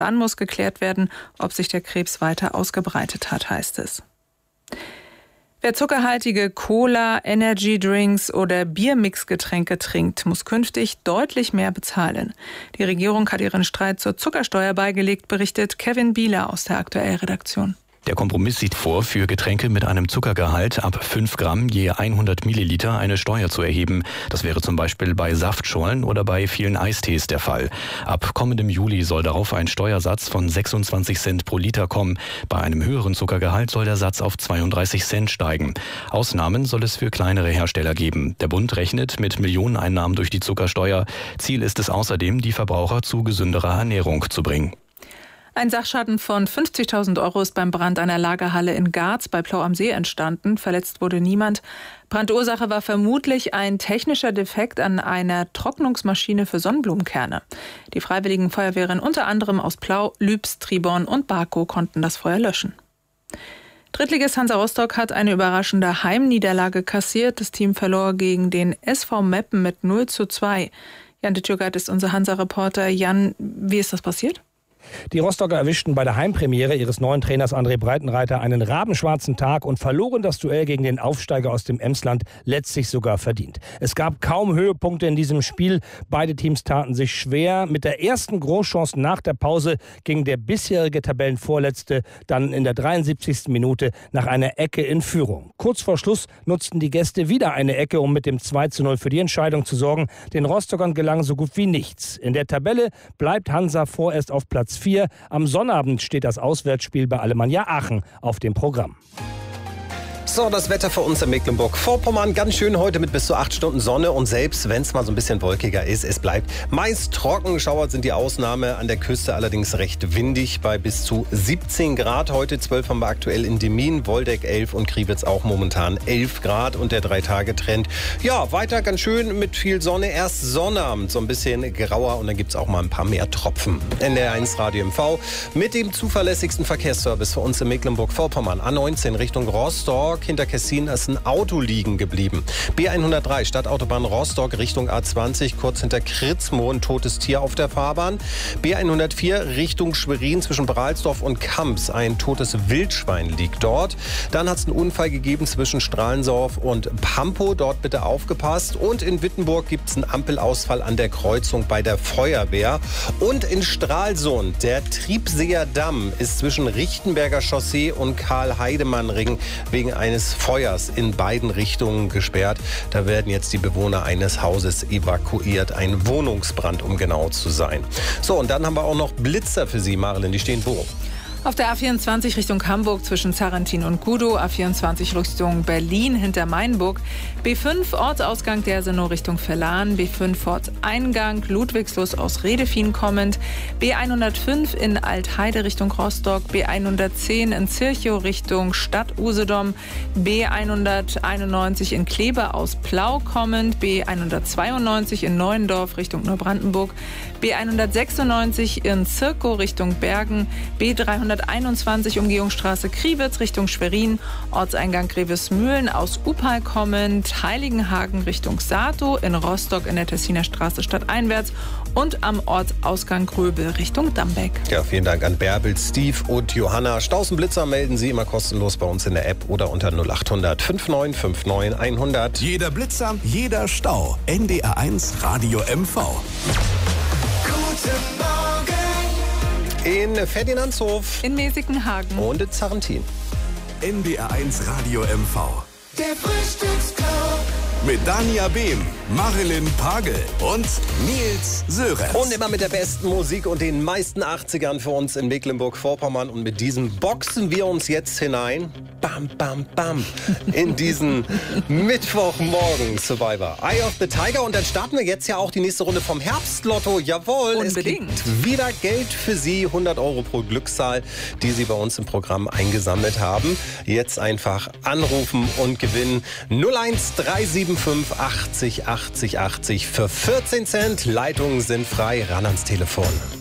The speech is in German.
Dann muss geklärt werden, ob sich der Krebs weiter ausgebreitet hat, heißt es. Wer zuckerhaltige Cola, Energydrinks oder Biermixgetränke trinkt, muss künftig deutlich mehr bezahlen. Die Regierung hat ihren Streit zur Zuckersteuer beigelegt, berichtet Kevin Bieler aus der Aktuell-Redaktion. Der Kompromiss sieht vor, für Getränke mit einem Zuckergehalt ab 5 Gramm je 100 Milliliter eine Steuer zu erheben. Das wäre zum Beispiel bei Saftschorlen oder bei vielen Eistees der Fall. Ab kommendem Juli soll darauf ein Steuersatz von 26 Cent pro Liter kommen. Bei einem höheren Zuckergehalt soll der Satz auf 32 Cent steigen. Ausnahmen soll es für kleinere Hersteller geben. Der Bund rechnet mit Millioneneinnahmen durch die Zuckersteuer. Ziel ist es außerdem, die Verbraucher zu gesünderer Ernährung zu bringen. Ein Sachschaden von 50.000 € ist beim Brand einer Lagerhalle in Garz bei Plau am See entstanden. Verletzt wurde niemand. Brandursache war vermutlich ein technischer Defekt an einer Trocknungsmaschine für Sonnenblumenkerne. Die freiwilligen Feuerwehren unter anderem aus Plau, Lübs, Tribon und Barkow konnten das Feuer löschen. Drittligist Hansa Rostock hat eine überraschende Heimniederlage kassiert. Das Team verlor gegen den SV Meppen mit 0:2. Jan de Tjugart ist unser Hansa-Reporter. Jan, wie ist das passiert? Die Rostocker erwischten bei der Heimpremiere ihres neuen Trainers André Breitenreiter einen rabenschwarzen Tag und verloren das Duell gegen den Aufsteiger aus dem Emsland letztlich sogar verdient. Es gab kaum Höhepunkte in diesem Spiel. Beide Teams taten sich schwer. Mit der ersten Großchance nach der Pause ging der bisherige Tabellenvorletzte dann in der 73. Minute nach einer Ecke in Führung. Kurz vor Schluss nutzten die Gäste wieder eine Ecke, um mit dem 2:0 für die Entscheidung zu sorgen. Den Rostockern gelang so gut wie nichts. In der Tabelle bleibt Hansa vorerst auf Platz 4. Am Sonnabend steht das Auswärtsspiel bei Alemannia Aachen auf dem Programm. So, das Wetter für uns in Mecklenburg-Vorpommern. Ganz schön heute mit bis zu 8 Stunden Sonne. Und selbst wenn es mal so ein bisschen wolkiger ist, es bleibt meist trocken. Schauer sind die Ausnahme. An der Küste allerdings recht windig bei bis zu 17 Grad. Heute 12 haben wir aktuell in Demmin, Woldeck 11 und Kriwitz auch momentan 11 Grad. Und der 3-Tage-Trend, ja, weiter ganz schön mit viel Sonne. Erst Sonnabend so ein bisschen grauer und dann gibt es auch mal ein paar mehr Tropfen. NDR1 Radio MV mit dem zuverlässigsten Verkehrsservice für uns in Mecklenburg-Vorpommern. A19 Richtung Rostock. Hinter Kessin ist ein Auto liegen geblieben. B103 Stadtautobahn Rostock Richtung A20, kurz hinter Kritzmo ein totes Tier auf der Fahrbahn. B104 Richtung Schwerin zwischen Brahlsdorf und Kamps. Ein totes Wildschwein liegt dort. Dann hat es einen Unfall gegeben zwischen Strahlendorf und Pampow. Dort bitte aufgepasst. Und in Wittenburg gibt es einen Ampelausfall an der Kreuzung bei der Feuerwehr. Und in Stralsund, der Triebseer Damm ist zwischen Richtenberger Chaussee und Karl-Heidemann-Ring wegen eines Feuers in beiden Richtungen gesperrt. Da werden jetzt die Bewohner eines Hauses evakuiert. Ein Wohnungsbrand, um genau zu sein. So, und dann haben wir auch noch Blitzer für Sie, Marilyn. Die stehen wo? Auf der A24 Richtung Hamburg zwischen Zarentin und Gudow, A24 Richtung Berlin hinter Mainburg, B5 Ortsausgang Dersenow Richtung Verlan, B5 Ortseingang Ludwigslust aus Redefien kommend, B105 in Altheide Richtung Rostock, B110 in Zirchow Richtung Stadt Usedom, B191 in Kleve aus Plau kommend, B192 in Neuendorf Richtung Neubrandenburg, B196 in Zirkow Richtung Bergen, B321 Umgehungsstraße Kriwitz Richtung Schwerin, Ortseingang Grevesmühlen aus Upal kommend, Heiligenhagen Richtung Satow, in Rostock in der Tessiner Straße stadteinwärts und am Ortsausgang Gröbel Richtung Dambeck. Ja, vielen Dank an Bärbel, Steve und Johanna. Stausenblitzer melden Sie immer kostenlos bei uns in der App oder unter 0800 5959 100. Jeder Blitzer, jeder Stau. NDR1 Radio MV. Guten Morgen. In Ferdinandshof. In Mäßigenhagen. Und in Zarentin. NDR1 Radio MV. Der Frühstücksclub. Mit Dania Behm, Marilyn Pagel und Nils Sörensen. Und immer mit der besten Musik und den meisten 80ern für uns in Mecklenburg-Vorpommern. Und mit diesem boxen wir uns jetzt hinein, bam, bam, bam, in diesen Mittwochmorgen Survivor. Eye of the Tiger. Und dann starten wir jetzt ja auch die nächste Runde vom Herbstlotto. Jawohl, unbedingt. Es gibt wieder Geld für Sie. 100 € pro Glückszahl, die Sie bei uns im Programm eingesammelt haben. Jetzt einfach anrufen und gewinnen. 01375 80 80 80 für 14 Cent. Leitungen sind frei. Ran ans Telefon.